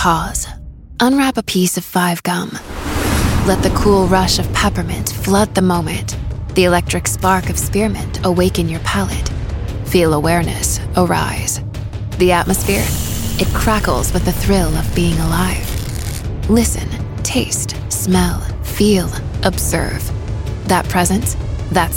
Pause. Unwrap a piece of 5 gum. Let the cool rush of peppermint flood the moment. The electric spark of spearmint awaken your palate. Feel awareness arise. The atmosphere, it crackles with the thrill of being alive. Listen, taste, smell, feel, observe. That presence,